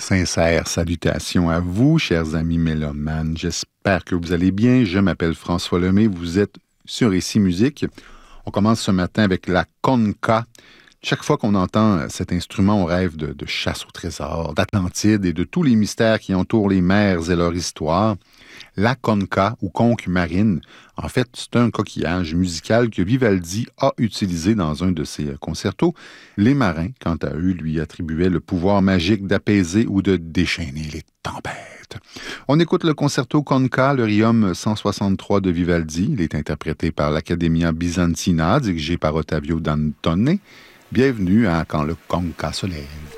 sincères salutations à vous, chers amis mélomanes. J'espère que vous allez bien. Je m'appelle François Lemay. Vous êtes sur Ici Musique. On commence ce matin avec la conca. Chaque fois qu'on entend cet instrument, on rêve de chasse au trésor, d'Atlantide et de tous les mystères qui entourent les mers et leur histoire. La conca, ou conque marine, en fait, c'est un coquillage musical que Vivaldi a utilisé dans un de ses concertos. Les marins, quant à eux, lui attribuaient le pouvoir magique d'apaiser ou de déchaîner les tempêtes. On écoute le concerto conca, le Riom 163 de Vivaldi. Il est interprété par l'Accademia Bizantina, dirigé par Ottavio Dantone. Bienvenue à Quand le conca se lève.